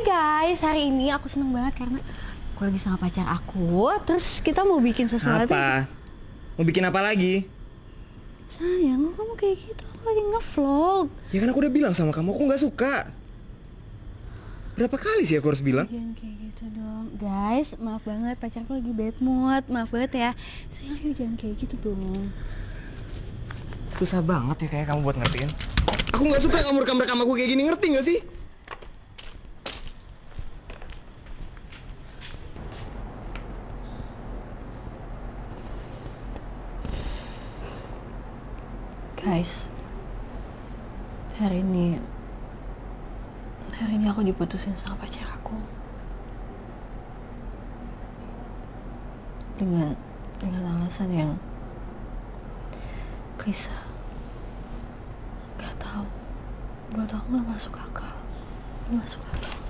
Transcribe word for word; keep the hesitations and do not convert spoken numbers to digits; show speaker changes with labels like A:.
A: guys, hari ini aku seneng banget karena aku lagi sama pacar aku. Terus kita mau bikin sesuatu.
B: Apa? Mau bikin apa lagi?
A: Sayang, kok kamu kayak gitu? Aku lagi nge-vlog.
B: Ya kan aku udah bilang sama kamu, aku gak suka. Berapa kali sih aku harus bilang?
A: Jangan kayak gitu dong. Guys, maaf banget, pacarku lagi bad mood. Maaf banget ya. Sayang, ayo jangan kayak gitu dong.
B: Susah banget ya kayak kamu buat ngertiin. Aku gak suka kamu rekam-rekam aku kayak gini, ngerti gak sih?
A: Guys, hari ini hari ini aku diputusin sama pacar aku dengan dengan alasan yang klise. Gak tahu, gak tahu, nggak masuk akal, nggak masuk akal.